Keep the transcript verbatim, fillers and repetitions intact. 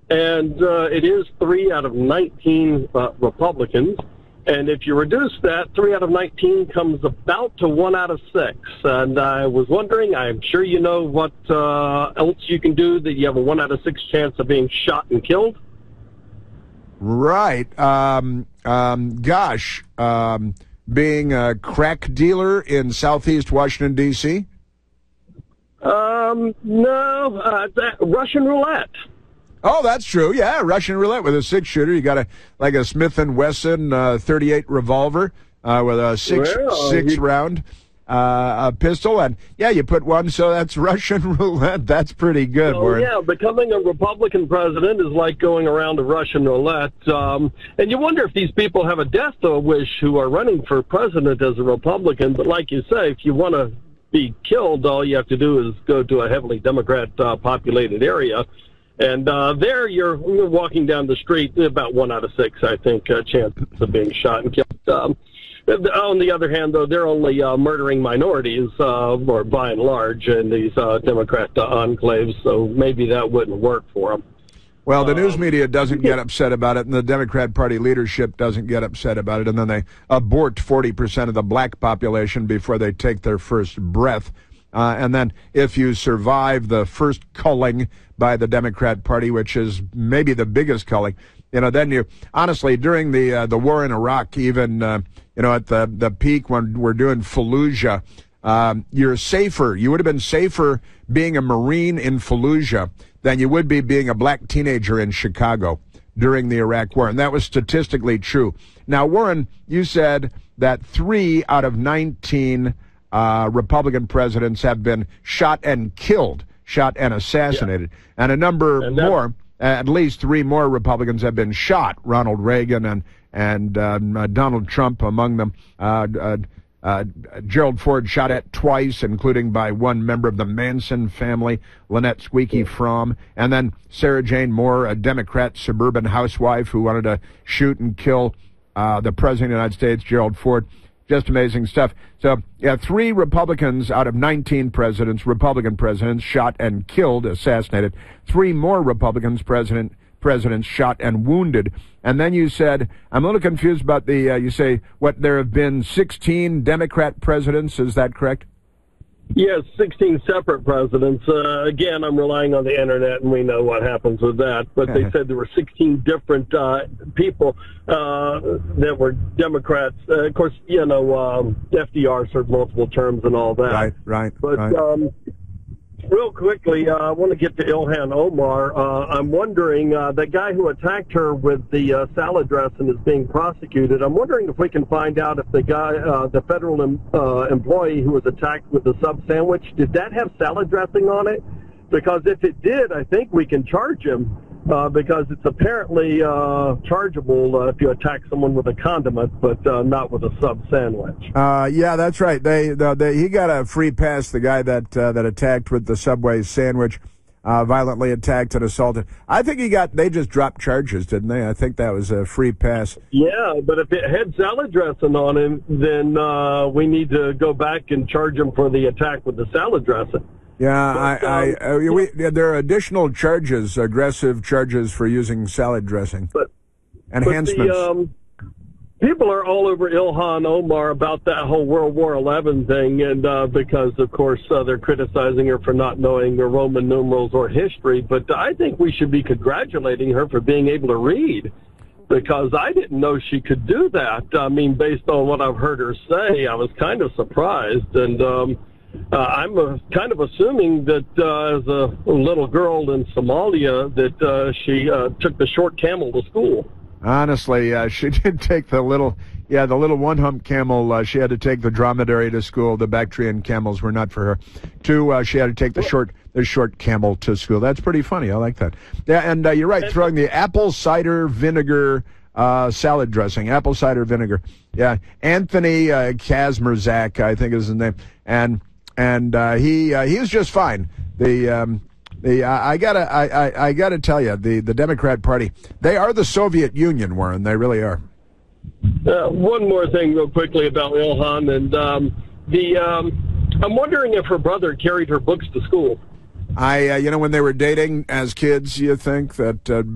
and uh, it is three out of nineteen uh, Republicans. And if you reduce that, three out of nineteen comes about to one out of six. And I was wondering, I'm sure you know what uh, else you can do that you have a one out of six chance of being shot and killed. Right. Um, um, gosh, um, being a crack dealer in southeast Washington, D C? Um, no, uh, that, Russian roulette. Oh, that's true. Yeah, Russian roulette with a six-shooter. You got a like a Smith and Wesson uh, thirty-eight revolver uh, with a six well, six you... round uh, a pistol, and yeah, you put one. So that's Russian roulette. That's pretty good. Oh Warren. yeah, becoming a Republican president is like going around a Russian roulette. Um, and you wonder if these people have a death wish who are running for president as a Republican. But like you say, if you want to be killed, all you have to do is go to a heavily Democrat uh, populated area. And uh, there you're, you're walking down the street, about one out of six, I think, uh, chance of being shot and killed. Um, on the other hand, though, they're only uh, murdering minorities, uh, or by and large, in these uh, Democrat uh, enclaves, so maybe that wouldn't work for them. Well, the news media doesn't get upset about it, and the Democrat Party leadership doesn't get upset about it, and then they abort forty percent of the black population before they take their first breath. Uh, and then if you survive the first culling by the Democrat Party, which is maybe the biggest culling, you know, then you, honestly, during the uh, the war in Iraq, even, uh, you know, at the, the peak when we're doing Fallujah, um, you're safer. You would have been safer being a Marine in Fallujah than you would be being a black teenager in Chicago during the Iraq War. And that was statistically true. Now, Warren, you said that three out of nineteen Uh, Republican presidents have been shot and killed, shot and assassinated. Yeah. And a number and that, more, at least three more Republicans have been shot, Ronald Reagan and, and uh, Donald Trump among them. Uh, uh, uh, Gerald Ford shot at twice, including by one member of the Manson family, Lynette Squeaky Fromm. And then Sarah Jane Moore, a Democrat suburban housewife who wanted to shoot and kill uh, the President of the United States, Gerald Ford. Just amazing stuff. So, yeah, three Republicans out of nineteen presidents, Republican presidents, shot and killed, assassinated. Three more Republicans president presidents shot and wounded. And then you said, I'm a little confused about the, uh, you say, what, there have been sixteen Democrat presidents, is that correct? Yes, sixteen separate presidents. Uh, again, I'm relying on the internet, and we know what happens with that. But they said there were sixteen different uh, people uh, that were Democrats. Uh, of course, you know, um, F D R served multiple terms and all that. Right, right, But right. Um, real quickly, uh, I want to get to Ilhan Omar. Uh, I'm wondering, uh, the guy who attacked her with the uh, salad dressing is being prosecuted. I'm wondering if we can find out if the guy, uh, the federal em- uh, employee who was attacked with the sub sandwich, did that have salad dressing on it? Because if it did, I think we can charge him. Uh, because it's apparently uh, chargeable uh, if you attack someone with a condiment, but uh, not with a sub sandwich. Uh, yeah, that's right. They, they, they he got a free pass. The guy that uh, that attacked with the Subway sandwich, uh, violently attacked and assaulted. I think he got. They just dropped charges, didn't they? I think that was a free pass. Yeah, but if it had salad dressing on him, then uh, we need to go back and charge him for the attack with the salad dressing. Yeah, but, I, um, I, uh, we, there are additional charges, aggressive charges for using salad dressing. But, Enhancements. But the, um, people are all over Ilhan Omar about that whole World War Eleven thing, and uh, because, of course, uh, they're criticizing her for not knowing the Roman numerals or history. But I think we should be congratulating her for being able to read, because I didn't know she could do that. I mean, based on what I've heard her say, I was kind of surprised, and um, Uh, I'm uh, kind of assuming that uh, as a little girl in Somalia that uh, she uh, took the short camel to school. Honestly, uh, she did take the little, yeah, the little one-hump camel. Uh, she had to take the dromedary to school. The Bactrian camels were not for her. Two, uh, she had to take the short, the short camel to school. That's pretty funny. I like that. Yeah, and uh, you're right. Throwing the apple cider vinegar uh, salad dressing, apple cider vinegar. Yeah, Anthony uh, Kazmerzak, I think is his name, and. And uh, he uh, he was just fine. The um, the I, I gotta I, I, I gotta tell you, the, the Democrat Party, they are the Soviet Union, Warren. They really are. Uh, one more thing, real quickly, about Ilhan, and um, the um, I'm wondering if her brother carried her books to school. I uh, you know when they were dating as kids, you think that. Uh,